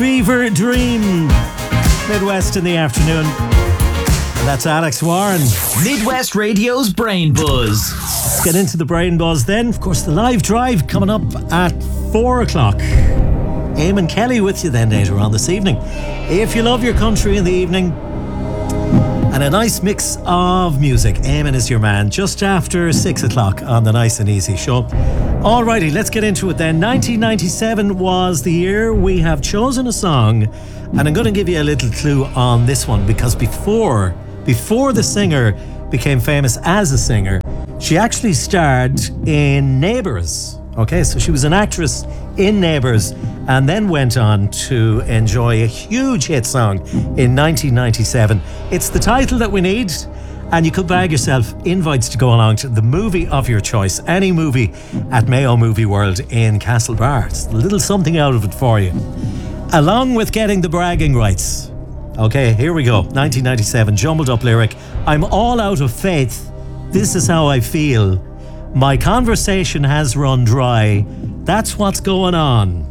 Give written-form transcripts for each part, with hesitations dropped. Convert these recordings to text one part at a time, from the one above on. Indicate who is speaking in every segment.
Speaker 1: Fever Dream. Midwest in the afternoon. And that's Alex Warren.
Speaker 2: Midwest Radio's Brain Buzz.
Speaker 1: Let's get into the Brain Buzz then. Of course, the live drive coming up at 4 o'clock. Eamon Kelly with you then later on this evening. If you love your country in the evening and a nice mix of music, Eamon is your man just after 6 o'clock on the Nice and Easy show. Alrighty, let's get into it then. 1997 was the year. We have chosen a song, and I'm going to give you a little clue on this one, because before the singer became famous as a singer, she actually starred in Neighbours. Okay, so she was an actress in Neighbours and then went on to enjoy a huge hit song in 1997. It's the title that we need, and you could bag yourself invites to go along to the movie of your choice, any movie at Mayo Movie World in Castlebar. It's a little something out of it for you, along with getting the bragging rights. Okay, here we go. 1997, jumbled up lyric. I'm all out of faith. This is how I feel. My conversation has run dry. That's what's going on.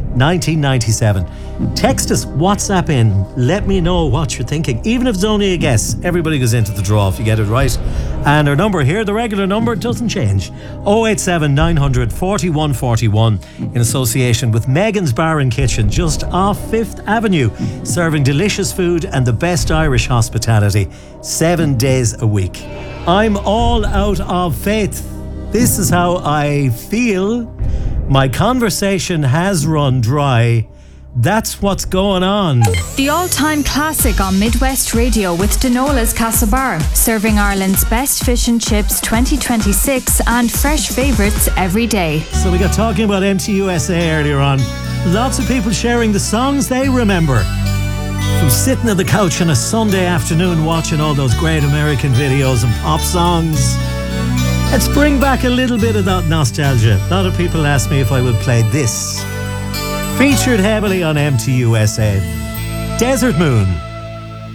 Speaker 1: 1997. Text us, WhatsApp in. Let me know what you're thinking. Even if it's only a guess, everybody goes into the draw if you get it right. And our number here, the regular number, doesn't change. 087 900 4141 in association with Megan's Bar and Kitchen just off 5th Avenue, serving delicious food and the best Irish hospitality 7 days a week. I'm all out of faith. This is how I feel. My conversation has run dry. That's what's going on.
Speaker 3: The all-time classic on Midwest Radio with Denola's Castlebar, serving Ireland's best fish and chips 2026 and fresh favourites every day.
Speaker 1: So we got talking about MTUSA earlier on. Lots of people sharing the songs they remember from sitting on the couch on a Sunday afternoon watching all those great American videos and pop songs. Let's bring back a little bit of that nostalgia. A lot of people ask me if I would play this. Featured heavily on MTUSA. Desert Moon.